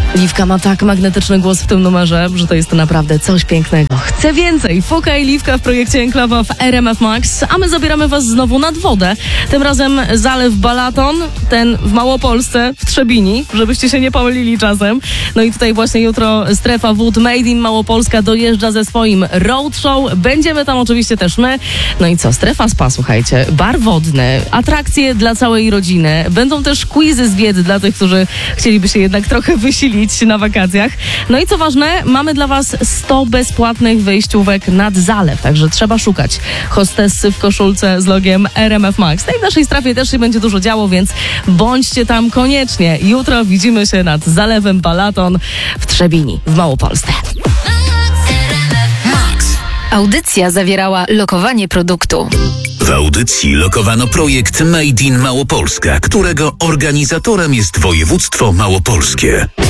Liwka ma tak magnetyczny głos w tym numerze, że to jest naprawdę coś pięknego. Chcę więcej. Foka i Liwka w projekcie Enklawa w RMF Max, a my zabieramy was znowu nad wodę. Tym razem zalew Balaton, ten w Małopolsce, w Trzebini, żebyście się nie pomylili czasem. No i tutaj właśnie jutro strefa wód Made in Małopolska dojeżdża ze swoim roadshow. Będziemy tam oczywiście też my. No i co? Strefa spa, słuchajcie. Bar wodny, atrakcje dla całej rodziny. Będą też quizy z wiedzy dla tych, którzy chcieliby się jednak trochę wysilić na wakacjach. No i co ważne, mamy dla was 100 bezpłatnych wejściówek nad zalew, także trzeba szukać hostessy w koszulce z logiem RMF Max. No i w naszej strefie też się będzie dużo działo, więc bądźcie tam koniecznie. Jutro widzimy się nad zalewem Balaton w Trzebini, w Małopolsce. Audycja zawierała lokowanie produktu. W audycji lokowano projekt Made in Małopolska, którego organizatorem jest województwo małopolskie.